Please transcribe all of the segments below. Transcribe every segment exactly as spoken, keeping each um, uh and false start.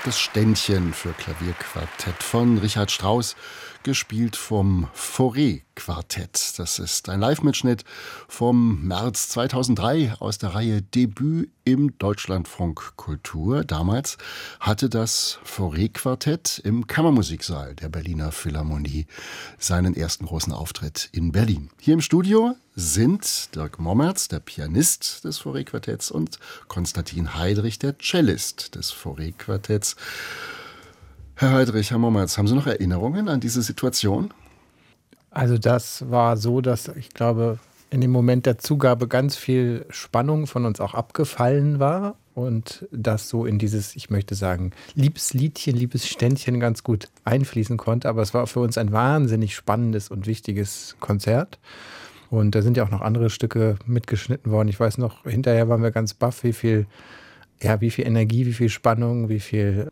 Das Ständchen für Klavierquartett von Richard Strauss, gespielt vom Fauré-Quartett. Das ist ein Live-Mitschnitt vom März zweitausenddrei aus der Reihe Debüt im Deutschlandfunk Kultur. Damals hatte das Fauré-Quartett im Kammermusiksaal der Berliner Philharmonie seinen ersten großen Auftritt in Berlin. Hier im Studio sind Dirk Mommertz, der Pianist des Fauré-Quartetts, und Konstantin Heidrich, der Cellist des Fauré-Quartetts. Herr Heidrich, Herr Mommertz, haben Sie noch Erinnerungen an diese Situation? Also das war so, dass ich glaube, in dem Moment der Zugabe ganz viel Spannung von uns auch abgefallen war und das so in dieses, ich möchte sagen, liebes Liedchen, liebes Ständchen ganz gut einfließen konnte. Aber es war für uns ein wahnsinnig spannendes und wichtiges Konzert. Und da sind ja auch noch andere Stücke mitgeschnitten worden. Ich weiß noch, hinterher waren wir ganz baff, wie viel, ja, wie viel Energie, wie viel Spannung, wie viel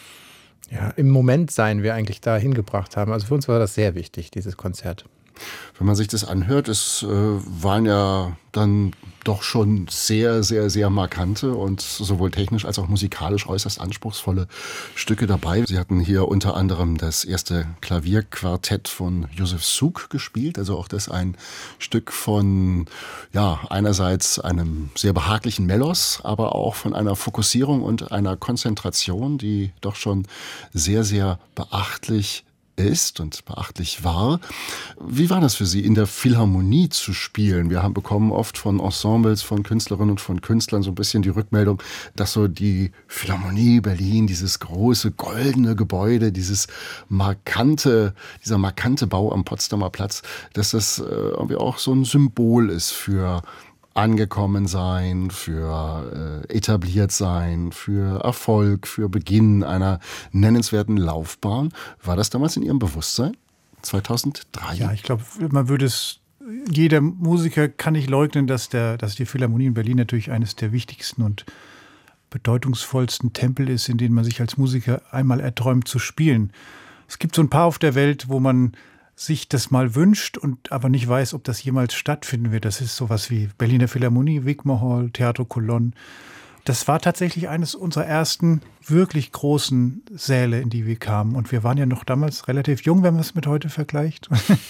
ja, im Moment sein wir eigentlich da hingebracht haben. Also für uns war das sehr wichtig, dieses Konzert. Wenn man sich das anhört, es äh, waren ja dann doch schon sehr, sehr, sehr markante und sowohl technisch als auch musikalisch äußerst anspruchsvolle Stücke dabei. Sie hatten hier unter anderem das erste Klavierquartett von Josef Suk gespielt, also auch das ein Stück von, ja, einerseits einem sehr behaglichen Melos, aber auch von einer Fokussierung und einer Konzentration, die doch schon sehr, sehr beachtlich ist und beachtlich war. Wie war das für Sie, in der Philharmonie zu spielen? Wir haben bekommen oft von Ensembles, von Künstlerinnen und von Künstlern so ein bisschen die Rückmeldung, dass so die Philharmonie Berlin, dieses große goldene Gebäude, dieses markante, dieser markante Bau am Potsdamer Platz, dass das irgendwie auch so ein Symbol ist für angekommen sein, für äh, etabliert sein, für Erfolg, für Beginn einer nennenswerten Laufbahn. War das damals in Ihrem Bewusstsein? zweitausenddrei? Ja, ich glaube, man würde es, jeder Musiker kann nicht leugnen, dass, der, dass die Philharmonie in Berlin natürlich eines der wichtigsten und bedeutungsvollsten Tempel ist, in denen man sich als Musiker einmal erträumt zu spielen. Es gibt so ein paar auf der Welt, wo man sich das mal wünscht und aber nicht weiß, ob das jemals stattfinden wird. Das ist sowas wie Berliner Philharmonie, Wigmore Hall, Teatro Colonne. Das war tatsächlich eines unserer ersten wirklich großen Säle, in die wir kamen. Und wir waren ja noch damals relativ jung, wenn man es mit heute vergleicht.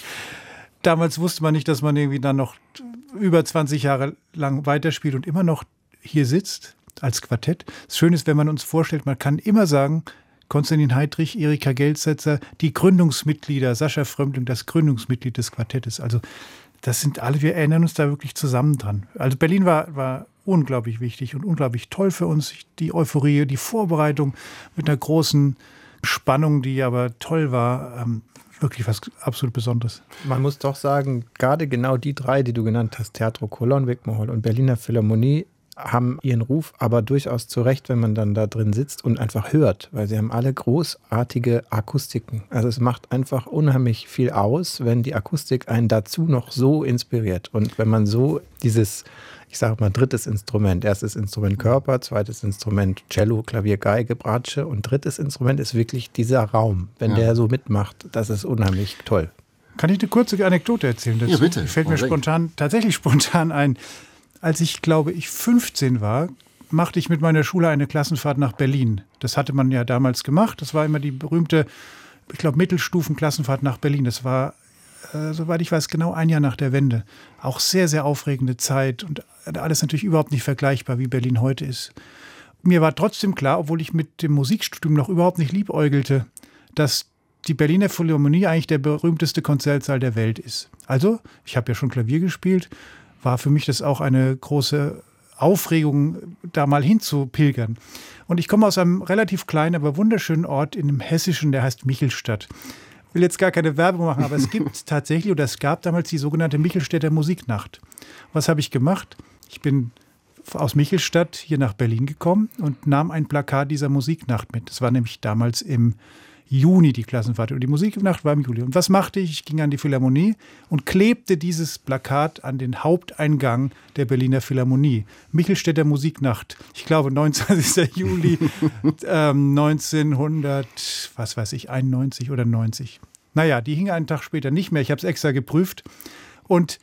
Damals wusste man nicht, dass man irgendwie dann noch über zwanzig Jahre lang weiterspielt und immer noch hier sitzt als Quartett. Das Schöne ist, wenn man uns vorstellt, man kann immer sagen, Konstantin Heidrich, Erika Gelsetzer, die Gründungsmitglieder, Sascha Frömmling, das Gründungsmitglied des Quartettes. Also das sind alle, wir erinnern uns da wirklich zusammen dran. Also Berlin war, war unglaublich wichtig und unglaublich toll für uns. Die Euphorie, die Vorbereitung mit einer großen Spannung, die aber toll war. Ähm, wirklich was absolut Besonderes. Man muss doch sagen, gerade genau die drei, die du genannt hast, Teatro Colonne, Wigmore Hall und Berliner Philharmonie, haben ihren Ruf, aber durchaus zu Recht, wenn man dann da drin sitzt und einfach hört, weil sie haben alle großartige Akustiken. Also es macht einfach unheimlich viel aus, wenn die Akustik einen dazu noch so inspiriert. Und wenn man so dieses, ich sage mal, drittes Instrument, erstes Instrument Körper, zweites Instrument Cello, Klavier, Geige, Bratsche und drittes Instrument ist wirklich dieser Raum. Wenn ja. der so mitmacht, das ist unheimlich toll. Kann ich eine kurze Anekdote erzählen dazu? Ja, bitte. Fällt mir spontan, tatsächlich spontan ein. Als ich, glaube ich, fünfzehn war, machte ich mit meiner Schule eine Klassenfahrt nach Berlin. Das hatte man ja damals gemacht. Das war immer die berühmte, ich glaube, Mittelstufen-Klassenfahrt nach Berlin. Das war, äh, soweit ich weiß, genau ein Jahr nach der Wende. Auch sehr, sehr aufregende Zeit und alles natürlich überhaupt nicht vergleichbar, wie Berlin heute ist. Mir war trotzdem klar, obwohl ich mit dem Musikstudium noch überhaupt nicht liebäugelte, dass die Berliner Philharmonie eigentlich der berühmteste Konzertsaal der Welt ist. Also, ich habe ja schon Klavier gespielt, war für mich das auch eine große Aufregung, da mal hinzupilgern. Und ich komme aus einem relativ kleinen, aber wunderschönen Ort in dem Hessischen, der heißt Michelstadt. Ich will jetzt gar keine Werbung machen, aber es gibt tatsächlich, oder es gab damals die sogenannte Michelstädter Musiknacht. Was habe ich gemacht? Ich bin aus Michelstadt hier nach Berlin gekommen und nahm ein Plakat dieser Musiknacht mit. Das war nämlich damals im Juni die Klassenfahrt und die Musiknacht war im Juli. Und was machte ich? Ich ging an die Philharmonie und klebte dieses Plakat an den Haupteingang der Berliner Philharmonie. Michelstädter Musiknacht. Ich glaube neunundzwanzigsten Juli ähm, neunzehnhundert, was weiß ich, einundneunzig oder neunzig. Naja, die hing einen Tag später nicht mehr. Ich habe es extra geprüft. Und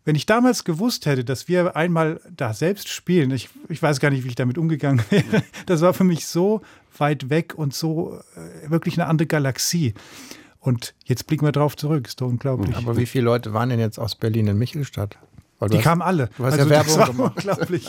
Wenn ich damals gewusst hätte, dass wir einmal da selbst spielen, ich, ich weiß gar nicht, wie ich damit umgegangen wäre. Das war für mich so weit weg und so äh, wirklich eine andere Galaxie. Und jetzt blicken wir drauf zurück, ist doch unglaublich. Aber wie viele Leute waren denn jetzt aus Berlin in Michelstadt? Weil Die hast, kamen alle. Du hast also ja Werbung das war gemacht. unglaublich.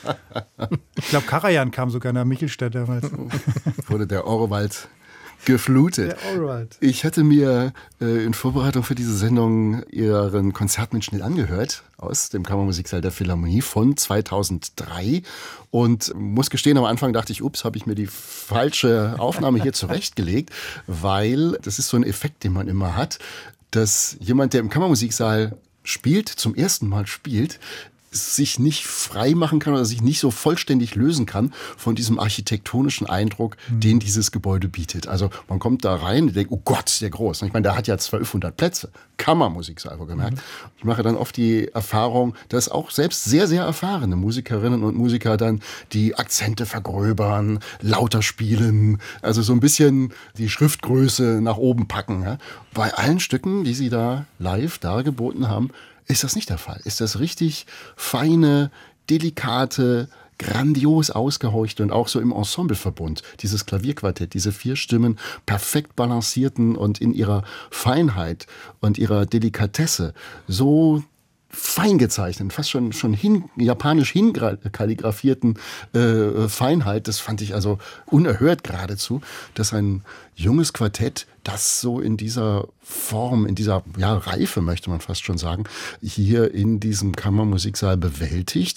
Ich glaube, Karajan kam sogar nach Michelstadt damals. Wurde der Orwald geflutet. Der Orwald. Ich hatte mir äh, in Vorbereitung für diese Sendung Ihren Konzertmitschnitt angehört aus dem Kammermusiksaal der Philharmonie von zweitausenddrei und muss gestehen, am Anfang dachte ich, ups, habe ich mir die falsche Aufnahme hier zurechtgelegt, weil das ist so ein Effekt, den man immer hat, dass jemand, der im Kammermusiksaal spielt, zum ersten Mal spielt, sich nicht frei machen kann oder sich nicht so vollständig lösen kann von diesem architektonischen Eindruck, mhm. den dieses Gebäude bietet. Also man kommt da rein und denkt, oh Gott, ist der groß. Ich meine, der hat ja zwölfhundert Plätze. Kammermusiksaal, gemerkt. Mhm. Ich mache dann oft die Erfahrung, dass auch selbst sehr, sehr erfahrene Musikerinnen und Musiker dann die Akzente vergröbern, lauter spielen, also so ein bisschen die Schriftgröße nach oben packen. Ja? Bei allen Stücken, die sie da live dargeboten haben, ist das nicht der Fall. Ist das richtig feine, delikate, grandios ausgehauchte und auch so im Ensembleverbund. Dieses Klavierquartett, diese vier Stimmen perfekt balancierten und in ihrer Feinheit und ihrer Delikatesse so fein gezeichnet, fast schon, schon hin, japanisch hinkalligrafierten äh, Feinheit. Das fand ich also unerhört geradezu, dass ein junges Quartett das so in dieser Form, in dieser ja, Reife, möchte man fast schon sagen, hier in diesem Kammermusiksaal bewältigt.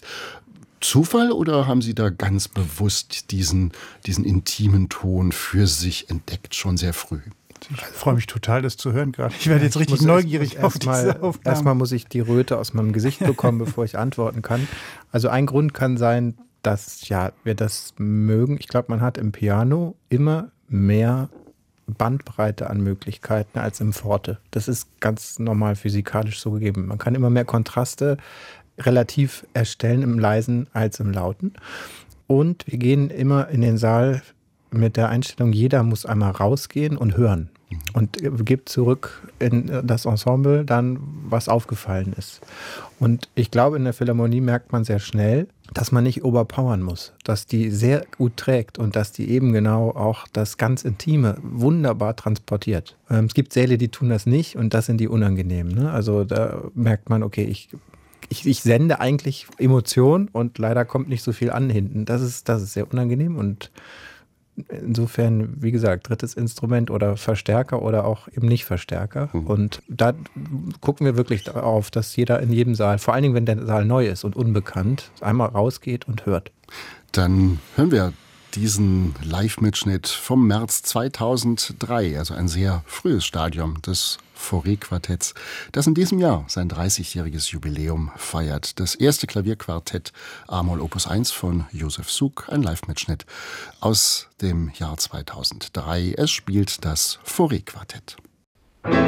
Zufall oder haben Sie da ganz bewusst diesen, diesen intimen Ton für sich entdeckt, schon sehr früh? Ich freue mich total, das zu hören gerade. Ich werde jetzt richtig muss neugierig erst, auf diese mal, Aufnahmen. Erstmal muss ich die Röte aus meinem Gesicht bekommen, bevor ich antworten kann. Also ein Grund kann sein, dass ja, wir das mögen. Ich glaube, man hat im Piano immer mehr Bandbreite an Möglichkeiten als im Forte. Das ist ganz normal physikalisch so gegeben. Man kann immer mehr Kontraste relativ erstellen im Leisen als im Lauten. Und wir gehen immer in den Saal mit der Einstellung, jeder muss einmal rausgehen und hören. Und gibt zurück in das Ensemble dann, was aufgefallen ist. Und ich glaube, in der Philharmonie merkt man sehr schnell, dass man nicht overpowern muss, dass die sehr gut trägt und dass die eben genau auch das ganz Intime wunderbar transportiert. Ähm, es gibt Säle, die tun das nicht und das sind die unangenehmen. Ne? Also da merkt man, okay, ich, ich, ich sende eigentlich Emotion und leider kommt nicht so viel an hinten. Das ist, das ist sehr unangenehm und insofern, wie gesagt, drittes Instrument oder Verstärker oder auch eben nicht Verstärker. Mhm. Und da gucken wir wirklich darauf, dass jeder in jedem Saal, vor allen Dingen, wenn der Saal neu ist und unbekannt, einmal rausgeht und hört. Dann hören wir diesen Live-Mitschnitt vom März zweitausenddrei, also ein sehr frühes Stadium des Fauré-Quartetts, das in diesem Jahr sein dreißigjähriges Jubiläum feiert. Das erste Klavierquartett A-Moll Opus eins von Josef Suk, ein Live-Mitschnitt aus dem Jahr zweitausenddrei. Es spielt das Fauré-Quartett.